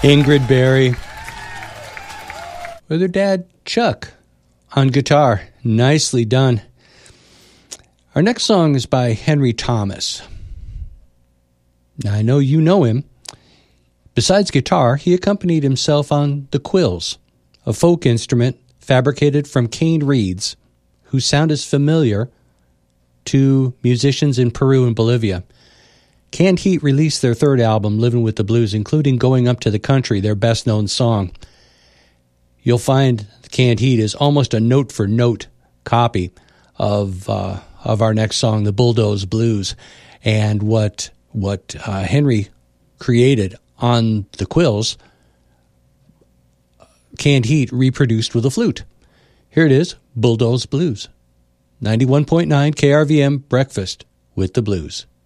Ingrid Berry with her dad, Chuck, on guitar. Nicely done. Our next song is by Henry Thomas. Now, I know you know him. Besides guitar, he accompanied himself on the quills, a folk instrument fabricated from cane reeds, whose sound is familiar to musicians in Peru and Bolivia. Canned Heat released their third album, Living with the Blues, including Going Up to the Country, their best-known song. You'll find Canned Heat is almost a note-for-note copy of our next song, The Bulldoze Blues, and what Henry created on the quills, Canned Heat reproduced with a flute. Here it is, Bulldoze Blues. 91.9 KRVM Breakfast with the Blues.